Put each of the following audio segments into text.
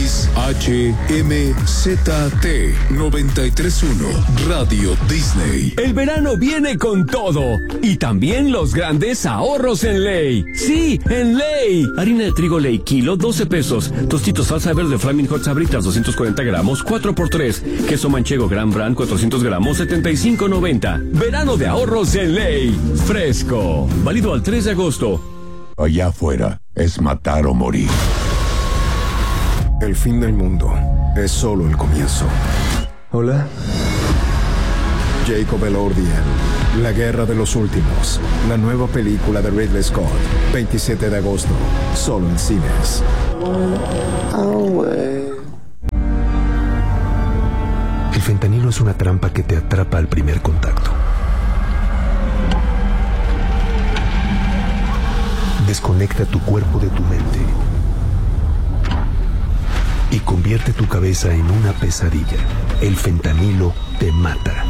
XHMZT 931 Radio Disney. El verano viene con todo y también los grandes ahorros en Ley. Sí, en Ley. Harina de trigo Ley kilo 12 pesos. Tostitos salsa verde Flaming Hot Sabritas 240 gramos 4x3. Queso manchego Gran Bran 400 gramos 75.90. Verano de ahorros en Ley. Fresco. Válido al 3 de agosto. Allá afuera es matar o morir. El fin del mundo es solo el comienzo. Hola. Jacob Elordi, La Guerra de los Últimos, la nueva película de Ridley Scott, 27 de agosto, solo en cines. El fentanilo es una trampa que te atrapa al primer contacto. Desconecta tu cuerpo de tu mente y convierte tu cabeza en una pesadilla. El fentanilo te mata.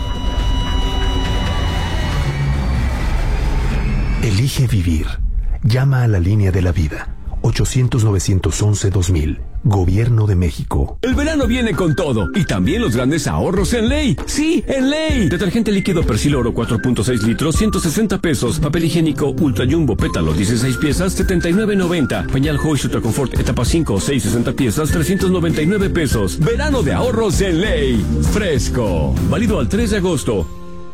Elige vivir. Llama a la línea de la vida. 800-911-2000. Gobierno de México. El verano viene con todo y también los grandes ahorros en Ley. Sí, en Ley. Detergente líquido Persil Oro 4.6 litros 160 pesos. Papel higiénico Ultra Jumbo Pétalo 16 piezas 79.90. Pañal Hoist Ultra Confort etapa 5 o 6 60 piezas 399 pesos. Verano de ahorros en Ley. Fresco. Válido al 3 de agosto.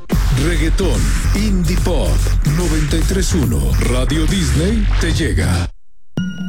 Reggaetón, Indie Pop 931 Radio Disney te llega.